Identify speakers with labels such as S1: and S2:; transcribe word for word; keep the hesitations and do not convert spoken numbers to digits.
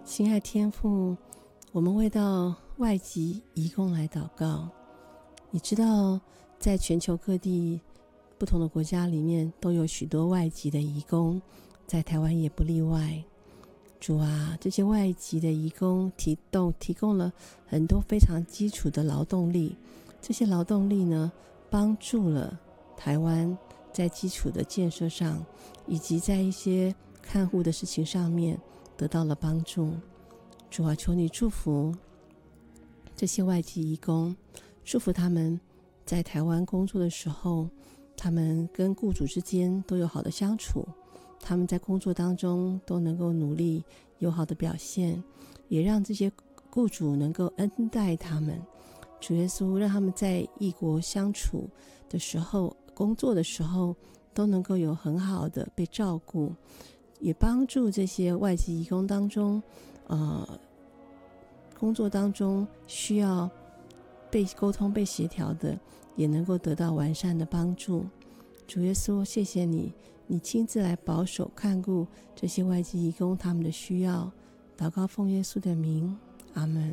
S1: 亲爱天父，我们为到外籍移工来祷告。你知道在全球各地不同的国家里面都有许多外籍的移工，在台湾也不例外。主啊，这些外籍的移工提供提供了很多非常基础的劳动力，这些劳动力呢，帮助了台湾在基础的建设上，以及在一些看护的事情上面得到了帮助。主啊，求你祝福这些外籍移工，祝福他们在台湾工作的时候，他们跟雇主之间都有好的相处，他们在工作当中都能够努力有好的表现，也让这些雇主能够恩待他们。主耶稣，让他们在异国相处的时候，工作的时候都能够有很好的被照顾，也帮助这些外籍移工当中呃，工作当中需要被沟通被协调的，也能够得到完善的帮助。主耶稣，谢谢你，你亲自来保守看顾这些外籍移工他们的需要。祷告奉耶稣的名，阿们。